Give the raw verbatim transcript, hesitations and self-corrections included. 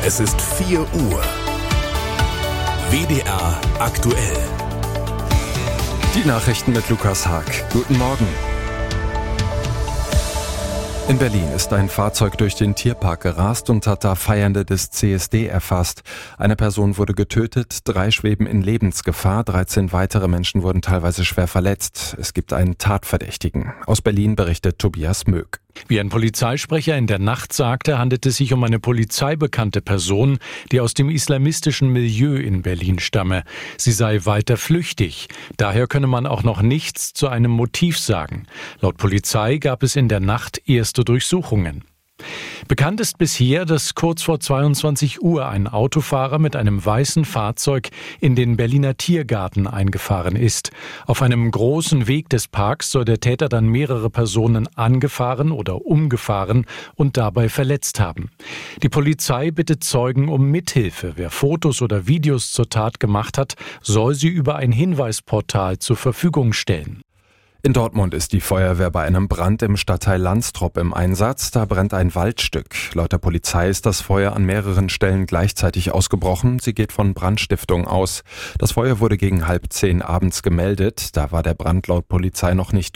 Es ist vier Uhr. W D R aktuell. Die Nachrichten mit Lukas Haag. Guten Morgen. In Berlin ist ein Fahrzeug durch den Tierpark gerast und hat da Feiernde des C S D erfasst. Eine Person wurde getötet, drei schweben in Lebensgefahr, dreizehn weitere Menschen wurden teilweise schwer verletzt. Es gibt einen Tatverdächtigen. Aus Berlin berichtet Tobias Möck. Wie ein Polizeisprecher in der Nacht sagte, handelt es sich um eine polizeibekannte Person, die aus dem islamistischen Milieu in Berlin stamme. Sie sei weiter flüchtig. Daher könne man auch noch nichts zu einem Motiv sagen. Laut Polizei gab es in der Nacht erste Durchsuchungen. Bekannt ist bisher, dass kurz vor zweiundzwanzig Uhr ein Autofahrer mit einem weißen Fahrzeug in den Berliner Tiergarten eingefahren ist. Auf einem großen Weg des Parks soll der Täter dann mehrere Personen angefahren oder umgefahren und dabei verletzt haben. Die Polizei bittet Zeugen um Mithilfe. Wer Fotos oder Videos zur Tat gemacht hat, soll sie über ein Hinweisportal zur Verfügung stellen. In Dortmund ist die Feuerwehr bei einem Brand im Stadtteil Landstrop im Einsatz. Da brennt ein Waldstück. Laut der Polizei ist das Feuer an mehreren Stellen gleichzeitig ausgebrochen. Sie geht von Brandstiftung aus. Das Feuer wurde gegen halb zehn abends gemeldet. Da war der Brand laut Polizei noch nicht